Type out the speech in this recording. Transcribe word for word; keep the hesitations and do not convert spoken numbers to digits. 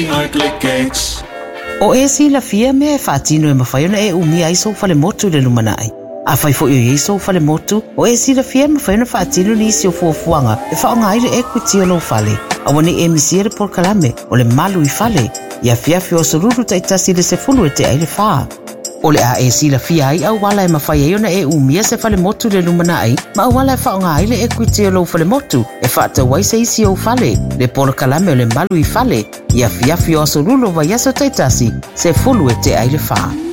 O e si la fia me e whaatino e mawhaiona e umi ai so fale motu le lumanai. A whai fo i so fale motu, o e si la fia mawhaiona whaatino ni si o fuafuanga e whaonga aile equity o lo fale. A wani e misiere por kalame o le malu i fale, ia fiafi o soruru taitasi le se fulu e te aile whaa. O le a e si la fia ai au wala e mawhaiona e umia se fale motu le lumanai, ma au wala e whaonga aile equity o lo fale motu, e whaata waisa isi o fale, le por kalame o le malu i fale, ia fiafi o soruru wa yaso taitasi se fulu e te aile whaa.